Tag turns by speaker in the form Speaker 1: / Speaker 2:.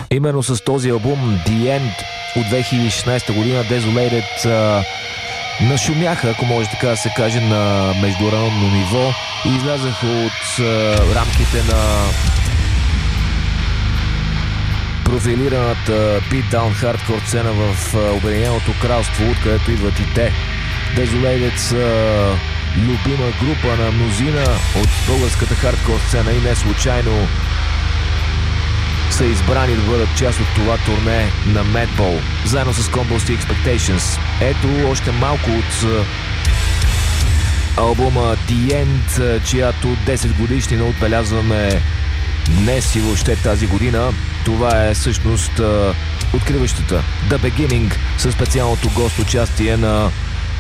Speaker 1: Именно с този албум The End от 2016 година Desolated нашумяха, ако може така да се каже, на международно ниво и излязаха от рамките на профилираната beatdown хардкор сцена в Обединеното кралство, откъдето идват и те. Desolated са любима група на мнозина от българската хардкор сцена и не случайно са избрани да бъдат част от това турне на Madball, заедно с Composite Expectations. Ето още малко от албума The End, чиято 10 годишнина отбелязваме днес и въобще тази година. Това е всъщност откриващата The Beginning със специалното гост участие на